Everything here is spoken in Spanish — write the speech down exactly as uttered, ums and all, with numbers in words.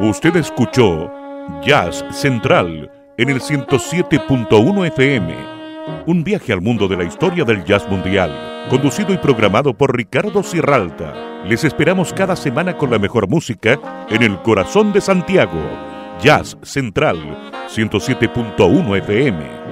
Usted escuchó Jazz Central en el ciento siete punto uno F M. Un viaje al mundo de la historia del jazz mundial, conducido y programado por Ricardo Sierralta. Les esperamos cada semana con la mejor música en el corazón de Santiago. Jazz Central, ciento siete punto uno F M.